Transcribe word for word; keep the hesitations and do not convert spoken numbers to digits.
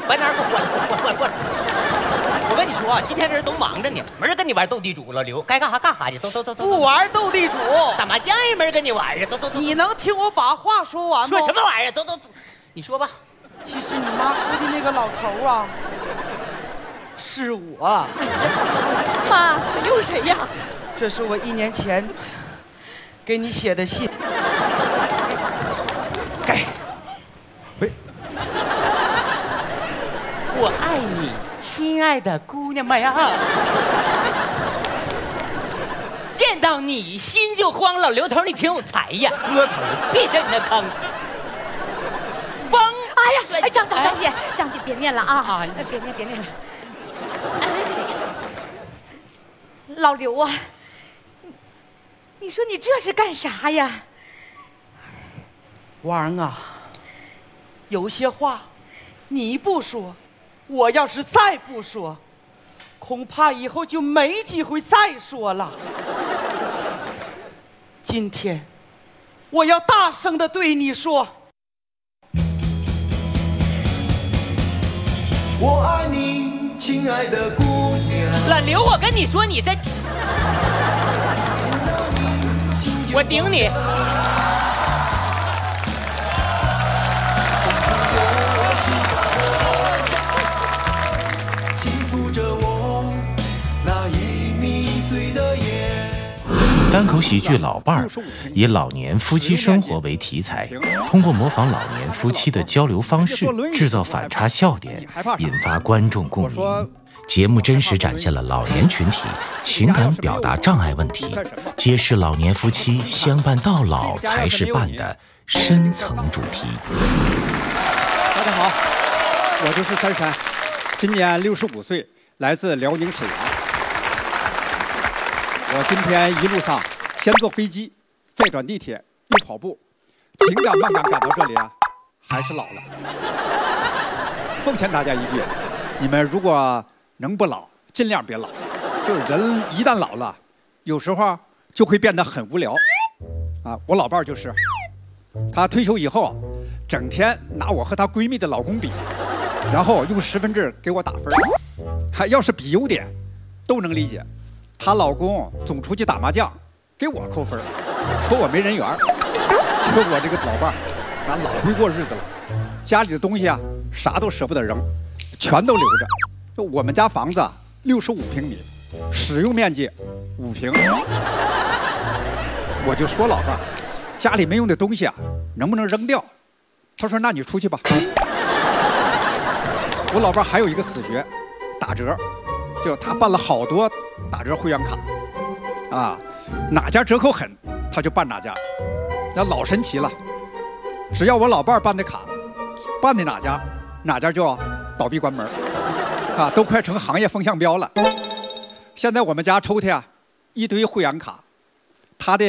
往哪儿给我过来，过来，过来，过来！我跟你说啊，今天这人都忙着呢，没人跟你玩斗地主了，刘，该干啥干啥去，走走走走。 不玩斗地主， 打麻将也没人跟你玩啊，走走走。 你能听我把话说完吗？ 说什么玩意儿？走走走，你说吧。 其实你妈说的那个老头啊，是我。 妈，又谁呀？ 这是我一年前给你写的信。给。喂。 我爱你，亲爱的姑娘们呀！见到你心就慌，老刘头你挺有才呀！ 歌词闭上你的坑。风， 哎呀，哎，张张张姐，张姐别念了啊！别念别念了。老刘啊，你说你这是干啥呀？ 王啊，有些话你不说，我要是再不说，恐怕以后就没机会再说了。今天，我要大声地对你说， 我爱你，亲爱的姑娘。 老刘，我跟你说，你这，我顶你。 单口喜剧《老伴儿》以老年夫妻生活为题材，通过模仿老年夫妻的交流方式，制造反差笑点，引发观众共鸣。节目真实展现了老年群体情感表达障碍问题，揭示老年夫妻相伴到老才是伴的深层主题。 大家好，我就是珊珊，今年六十五岁，来自辽宁沈阳。我今天一路上先坐飞机，再转地铁，又跑步，情感慢感赶到这里啊，还是老了。奉劝大家一句，你们如果能不老，尽量别老。就是人一旦老了，有时候就会变得很无聊。啊，我老伴儿就是，她退休以后，整天拿我和她闺蜜的老公比，然后用十分制给我打分。还要是比优点，都能理解。她老公总出去打麻将，给我扣分，说我没人缘。就我这个老伴儿，俺老会过日子了，家里的东西啊，啥都舍不得扔，全都留着。我们家房子六十五平米，使用面积五平。我就说老伴儿，家里没用的东西啊，能不能扔掉？他说那你出去吧。我老伴儿还有一个死穴，打折，就他办了好多打折会员卡，啊，哪家折扣狠，他就办哪家，那老神奇了。只要我老伴儿办的卡，办的哪家，哪家就要倒闭关门，啊，都快成行业风向标了。现在我们家抽屉啊，一堆会员卡，